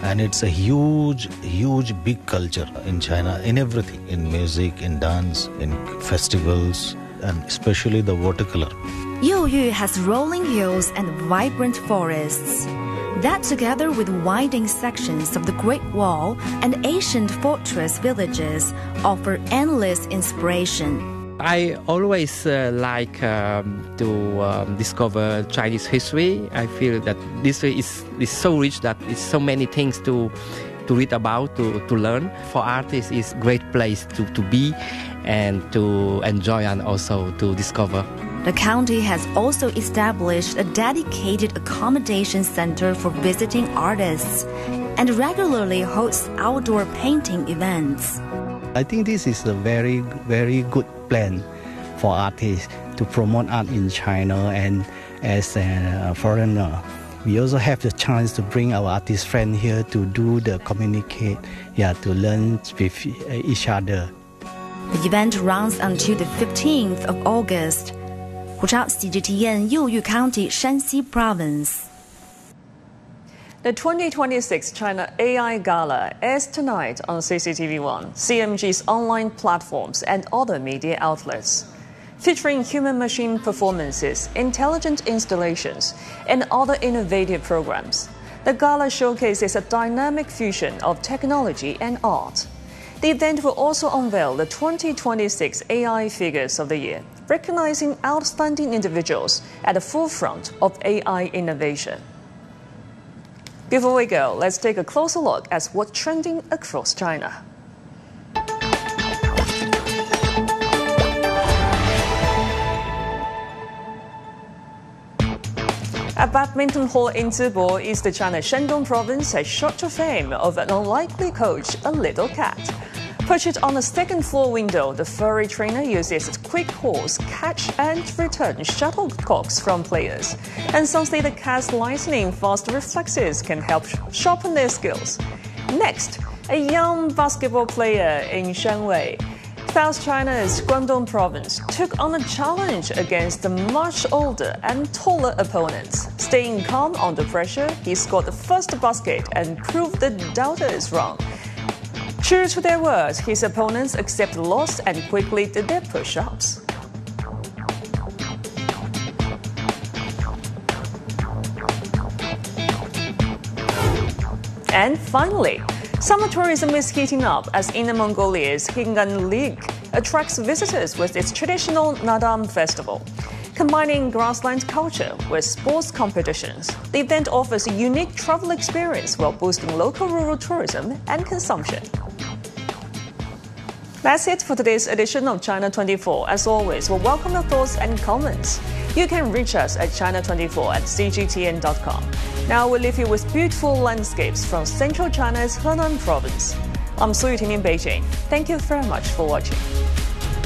And it's a huge, big culture in China, in everything, in music, in dance, in festivals, and especially the watercolor. Youyu has rolling hills and vibrant forests. That, together with winding sections of the Great Wall and ancient fortress villages, offer endless inspiration. I always like to discover Chinese history. I feel that this is so rich that it's so many things to read about, to learn. For artists, it's a great place to be and to enjoy and also to discover. The county has also established a dedicated accommodation center for visiting artists and regularly hosts outdoor painting events. I think this is a very, very good plan for artists to promote art in China, and as a foreigner, we also have the chance to bring our artist friends here to do the communicate, to learn with each other. The event runs until the 15th of August. 胡超喜剧体验右玉 County, Shanxi Province. The 2026 China AI Gala airs tonight on CCTV1, CMG's online platforms and other media outlets. Featuring human-machine performances, intelligent installations, and other innovative programs, the gala showcases a dynamic fusion of technology and art. The event will also unveil the 2026 AI Figures of the Year, recognizing outstanding individuals at the forefront of AI innovation. Before we go, let's take a closer look at what's trending across China. A badminton hall in Zibo, East China, Shandong Province, has shot to fame of an unlikely coach, a little cat. Perched on a second-floor window, the furry trainer uses its quick horse catch and return shuttlecocks from players. And some say the cat's lightning fast reflexes can help sharpen their skills. Next, a young basketball player in Shanwei, South China's Guangdong Province, took on a challenge against a much older and taller opponents. Staying calm under pressure, he scored the first basket and proved the doubters wrong. True to their words, his opponents accepted loss and quickly did their push-ups. And finally, summer tourism is heating up as Inner Mongolia's Khingan League attracts visitors with its traditional Nadam festival. Combining grassland culture with sports competitions, the event offers a unique travel experience while boosting local rural tourism and consumption. That's it for today's edition of China 24. As always, we'll welcome your thoughts and comments. You can reach us at china24@cgtn.com. Now we'll leave you with beautiful landscapes from central China's Henan Province. I'm Su Yuting in Beijing. Thank you very much for watching.